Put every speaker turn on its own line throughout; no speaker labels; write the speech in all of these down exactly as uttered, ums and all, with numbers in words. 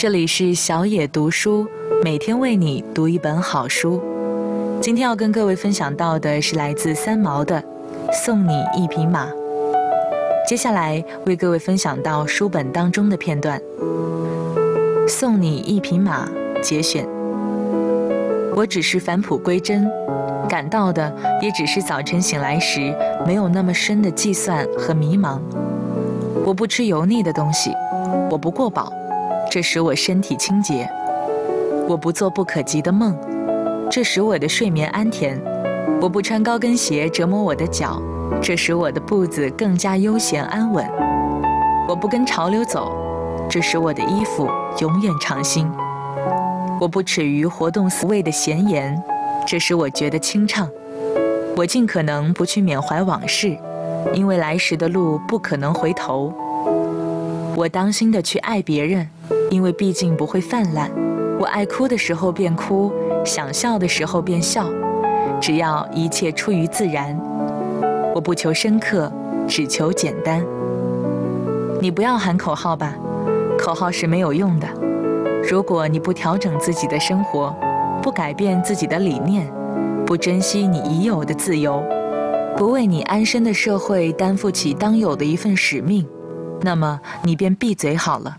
这里是小野读书，每天为你读一本好书。今天要跟各位分享到的是来自三毛的《送你一匹马》。接下来为各位分享到书本当中的片段，《送你一匹马》节选。我只是返璞归真，感到的也只是早晨醒来时没有那么深的计算和迷茫。我不吃油腻的东西，我不过饱，这使我身体清洁。我不做不可及的梦，这使我的睡眠安甜。我不穿高跟鞋折磨我的脚，这使我的步子更加悠闲安稳。我不跟潮流走，这使我的衣服永远长新。我不耻于活动思维的闲言，这使我觉得清畅。我尽可能不去缅怀往事，因为来时的路不可能回头。我当心地去爱别人，因为毕竟不会泛滥。我爱哭的时候便哭，想笑的时候便笑，只要一切出于自然。我不求深刻，只求简单。你不要喊口号吧，口号是没有用的。如果你不调整自己的生活，不改变自己的理念，不珍惜你已有的自由，不为你安身的社会担负起当有的一份使命，那么你便闭嘴好了。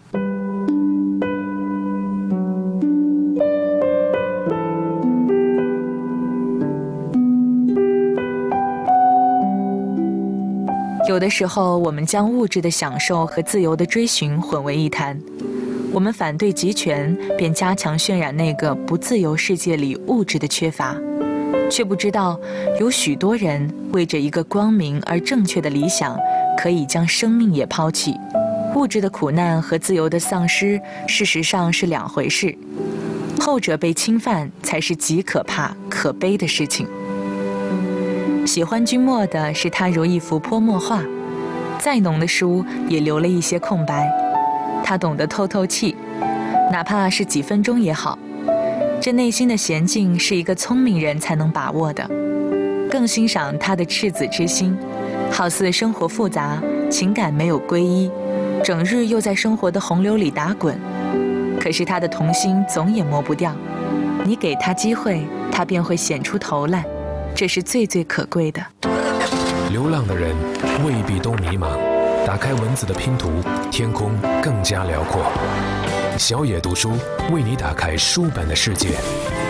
有的时候，我们将物质的享受和自由的追寻混为一谈。我们反对集权，便加强渲染那个不自由世界里物质的缺乏，却不知道有许多人为着一个光明而正确的理想，可以将生命也抛弃。物质的苦难和自由的丧失，事实上是两回事。后者被侵犯，才是极可怕、可悲的事情。喜欢君莫的是他如一幅泼墨画，再浓的书也留了一些空白。他懂得透透气，哪怕是几分钟也好。这内心的娴静是一个聪明人才能把握的。更欣赏他的赤子之心，好似生活复杂，情感没有归依，整日又在生活的洪流里打滚。可是他的童心总也磨不掉，你给他机会，他便会显出头来，这是最最可贵的。
流浪的人未必都迷茫，打开文字的拼图，天空更加辽阔。小野读书为你打开书本的世界。